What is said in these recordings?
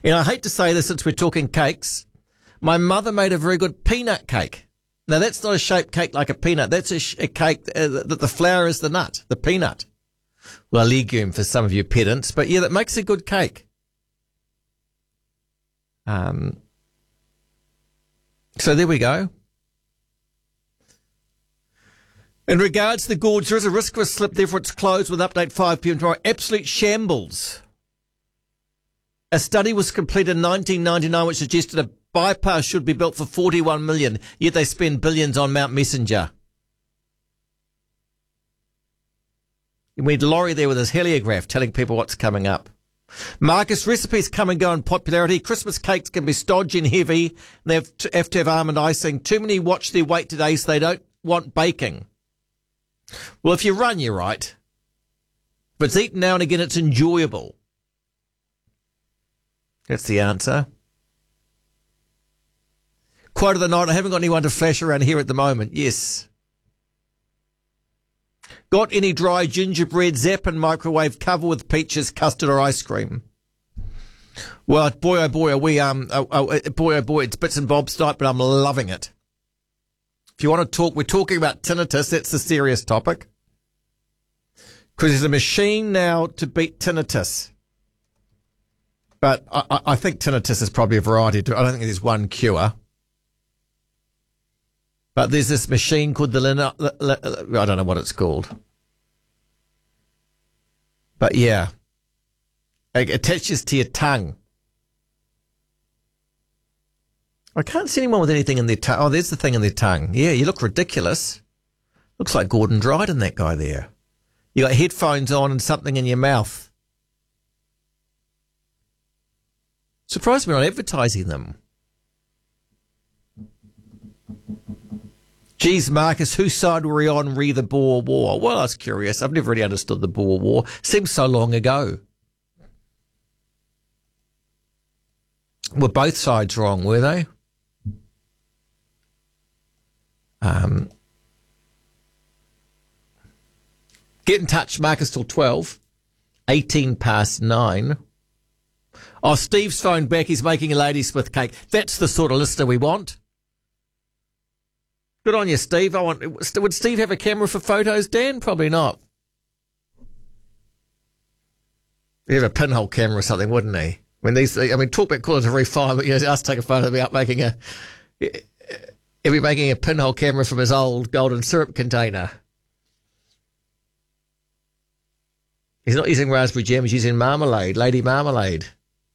And I hate to say this since we're talking cakes, my mother made a very good peanut cake. Now, that's not a shaped cake like a peanut. That's a cake that the flour is the nut, the peanut. Well, a legume for some of you pedants, but yeah, that makes a good cake. So there we go. In regards to the gorge, there is a risk of a slip, therefore it's closed with update 5 p.m. tomorrow. Absolute shambles. A study was completed in 1999 which suggested a bypass should be built for 41 million, yet they spend billions on Mount Messenger. We had Laurie there with his heliograph telling people what's coming up. Marcus, recipes come and go in popularity. Christmas cakes can be stodgy and heavy. They have to have almond icing. Too many watch their weight today, so they don't want baking. Well, if you run, you're right. If it's eaten now and again, it's enjoyable. That's the answer. Quote of the night, I haven't got anyone to flash around here at the moment. Yes. Got any dry gingerbread, zap and microwave, cover with peaches, custard or ice cream? Well, boy, oh boy, are we, boy, oh boy, it's bits and bobs tonight, but I'm loving it. If you want to talk, we're talking about tinnitus. That's the serious topic. Because there's a machine now to beat tinnitus. But I think tinnitus is probably a variety. I don't think there's one cure. But there's this machine called the I don't know what it's called. But yeah, it attaches to your tongue. I can't see anyone with anything in their tongue. Oh, there's the thing in their tongue. Yeah, you look ridiculous. Looks like Gordon Dryden, that guy there. You got headphones on and something in your mouth. Surprised we're not advertising them. Geez, Marcus, whose side were we on re the Boer War? Well, I was curious. I've never really understood the Boer War. Seems so long ago. Were both sides wrong, were they? Get in touch, Marcus, till 12. 18 past 9. Oh, Steve's phoned back. He's making a Ladysmith cake. That's the sort of listener we want. Good on you, Steve. Would Steve have a camera for photos, Dan? Probably not. He'd have a pinhole camera or something, wouldn't he? Talk about calling it a very fine, but us take a photo about making he'd be making a pinhole camera from his old golden syrup container. He's not using raspberry jam, he's using marmalade, lady marmalade.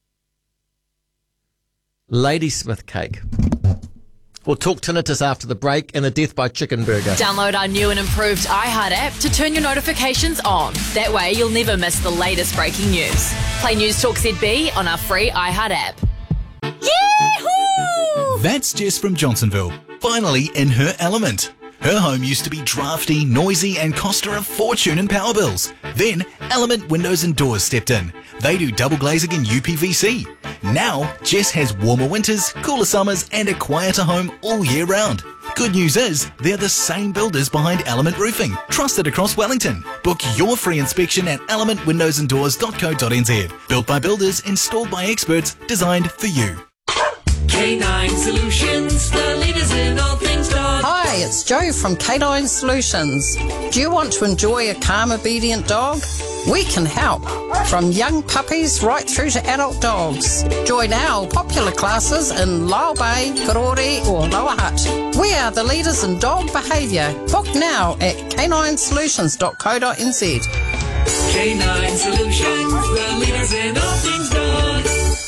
Ladysmith cake. We'll talk tinnitus after the break and the death by chicken burger. Download our new and improved iHeart app to turn your notifications on. That way you'll never miss the latest breaking news. Play News Talk ZB on our free iHeart app. Yee-hoo! That's Jess from Johnsonville, finally in her element. Her home used to be drafty, noisy and cost her a fortune in power bills. Then Element Windows and Doors stepped in. They do double glazing and UPVC. Now Jess has warmer winters, cooler summers and a quieter home all year round. Good news is they're the same builders behind Element Roofing, trusted across Wellington. Book your free inspection at elementwindowsanddoors.co.nz. Built by builders, installed by experts, designed for you. K9 Solutions, the leaders in all things dog. Hi, it's Jo from K9 Solutions. Do you want to enjoy a calm, obedient dog? We can help. From young puppies right through to adult dogs. Join our popular classes in Lau Bay, Karori or Lower Hutt. We are the leaders in dog behaviour. Book now at k9solutions.co.nz. K9 Solutions, the leaders in all things dog.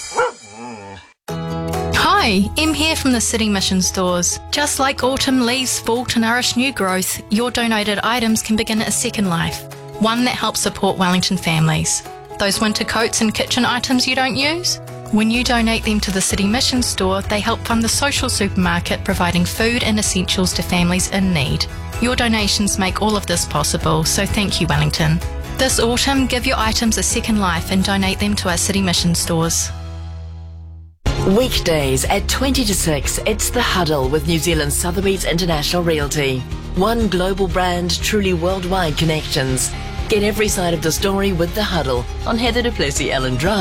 Hi, Em here from the City Mission Stores. Just like autumn leaves fall to nourish new growth, your donated items can begin a second life, one that helps support Wellington families. Those winter coats and kitchen items you don't use? When you donate them to the City Mission Store, they help fund the social supermarket providing food and essentials to families in need. Your donations make all of this possible, so thank you, Wellington. This autumn, give your items a second life and donate them to our City Mission Stores. Weekdays at 20 to 6, it's The Huddle with New Zealand's Sotheby's International Realty. One global brand, truly worldwide connections. Get every side of the story with The Huddle on Heather du Plessis Ellen Drive.